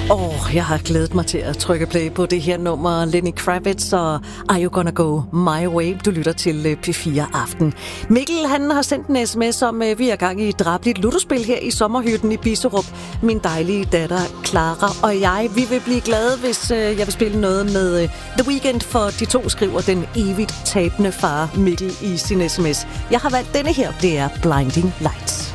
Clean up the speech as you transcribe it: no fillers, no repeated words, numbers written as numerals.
Jeg har glædet mig til at trykke play på det her nummer. Lenny Kravitz og Are You Gonna Go My Way? Du lytter til P4 Aften. Mikkel, han har sendt en sms om, vi er gang i et drabeligt ludospil her i sommerhytten i Bisserup. Min dejlige datter Clara og jeg, vi vil blive glade, hvis jeg vil spille noget med The Weeknd, for de to skriver den evigt tabende far Mikkel i sin sms. Jeg har valgt denne her, det er Blinding Lights.